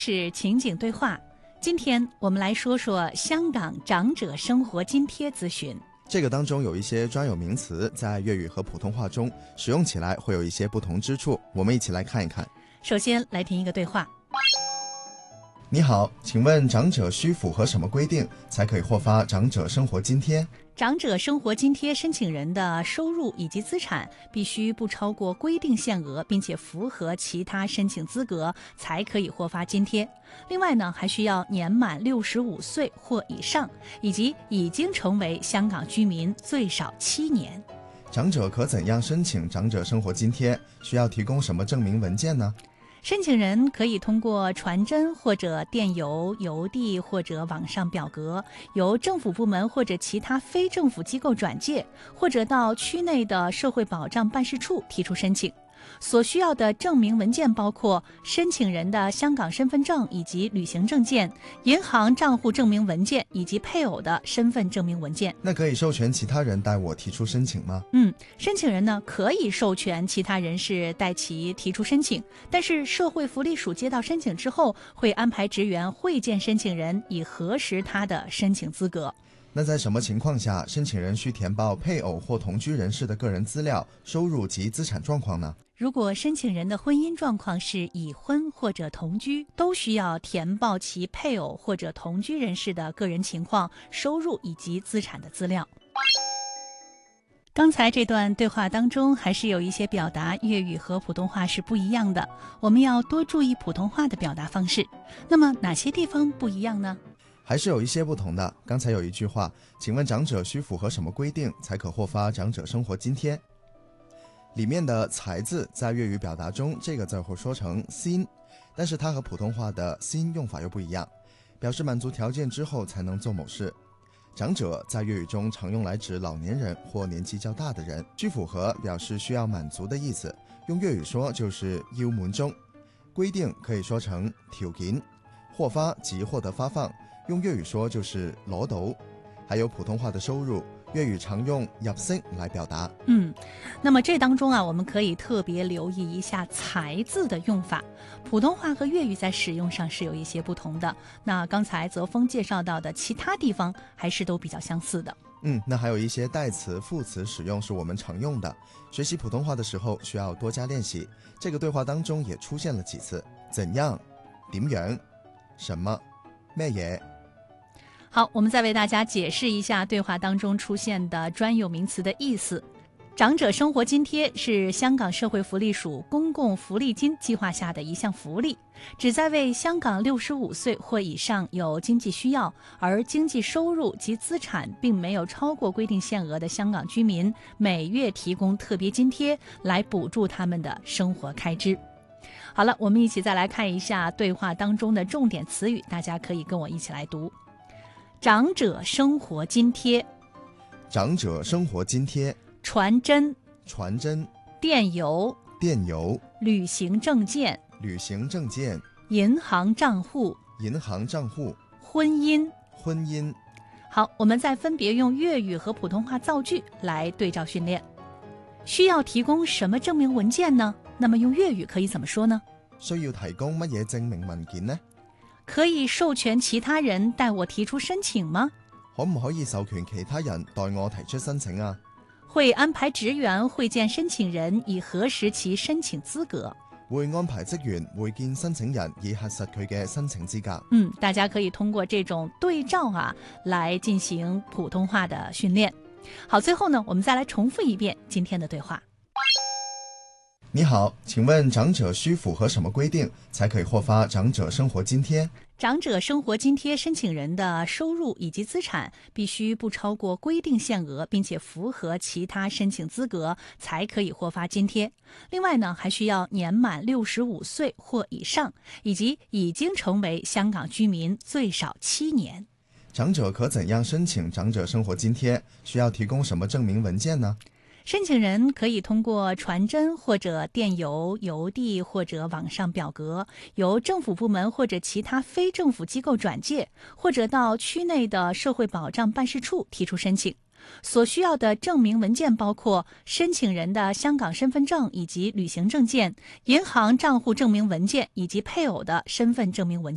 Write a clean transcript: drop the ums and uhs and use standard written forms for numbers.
是情景对话。今天我们来说说香港长者生活津贴咨询。 这个当中有一些专有名词，在粤语和普通话中使用起来会有一些不同之处，我们一起来看一看。 首先来听一个对话。 你好，请问长者需符合什么规定才可以获发长者生活津贴？ 长者生活津贴申请人的收入以及资产必须不超过规定限额，并且符合其他申请资格，才可以获发津贴。另外呢，还需要年满65岁或以上，以及已经成为香港居民最少7年。 长者可怎样申请长者生活津贴？需要提供什么证明文件呢？ 申请人可以通过传真或者电邮、邮递或者网上表格，由政府部门或者其他非政府机构转介，或者到区内的社会保障办事处提出申请。所需要的证明文件包括申请人的香港身份证以及旅行证件、银行账户证明文件以及配偶的身份证明文件。 那可以授权其他人代我提出申请吗？ 申请人呢可以授权其他人士代其提出申请，但是社会福利署接到申请之后，会安排职员会见申请人，以核实他的申请资格。 那在什么情况下，申请人需填报配偶或同居人士的个人资料、收入及资产状况呢？ 如果申请人的婚姻状况是已婚或者同居，都需要填报其配偶或者同居人士的个人情况、收入以及资产的资料。刚才这段对话当中，还是有一些表达粤语和普通话是不一样的，我们要多注意普通话的表达方式。那么哪些地方不一样呢？ 还是有一些不同的。刚才有一句话，请问长者需符合什么规定才可获发长者生活津贴？里面的才字在粤语表达中，这个字会说成先，但是它和普通话的先用法又不一样，表示满足条件之后才能做某事。长者在粤语中常用来指老年人或年纪较大的人，需符合表示需要满足的意思，用粤语说就是要滿足。规定可以说成條件，获发即获得发放，用粤语说就是攞到。还有普通话的收入，粤语常用入息来表达。 那么这当中啊，我们可以特别留意一下才字的用法。普通话和粤语在使用上是有一些不同的，那刚才泽峰介绍到的其他地方还是都比较相似的。 那还有一些代词、副词使用是我们常用的，学习普通话的时候需要多加练习。这个对话当中也出现了几次，怎样、點樣、什麼、咩嘢。 好，我们再为大家解释一下对话当中出现的专有名词的意思。长者生活津贴是香港社会福利署公共福利金计划下的一项福利，旨在为香港65岁或以上有经济需要而经济收入及资产并没有超过规定限额的香港居民，每月提供特别津贴来补助他们的生活开支。好了，我们一起再来看一下对话当中的重点词语，大家可以跟我一起来读。长者生活津贴， 长者生活津贴， 传真、 传真、 电邮、 电邮、 旅行证件、 旅行证件、 银行账户、 银行账户、 婚姻、 婚姻。 好，我们再分别用粤语和普通话造句来对照训练。需要提供什么证明文件呢？那么用粤语可以怎么说呢？ 需要提供乜嘢證明文件呢？ 可以授權其他人代我提出申請嗎？ 可唔可以授權其他人代我提出申請啊？ 會安排職員會見申請人，以核實其申請資格。 會安排職員會見申請人，以核實佢嘅申請資格。 大家可以通過這種對照來進行普通話的訓練。好，最後呢，我們再來重複一遍今天的對話。 你好，請問長者需符合什麼規定才可以獲發長者生活津貼？ 長者生活津貼申請人的收入以及資產必須不超過規定限額，並且符合其他申請資格，才可以獲發津貼。另外呢，還需要年滿65歲或以上，以及已經成為香港居民最少7年。 長者可怎樣申請長者生活津貼？需要提供什麼證明文件呢？ 申請人可以通過傳真或者電郵、郵遞或者網上表格，由政府部門或者其他非政府機構轉介，或者到區內的社會保障辦事處提出申請。所需要的證明文件包括申請人的香港身份證以及旅行證件、銀行賬戶證明文件以及配偶的身份證明文件。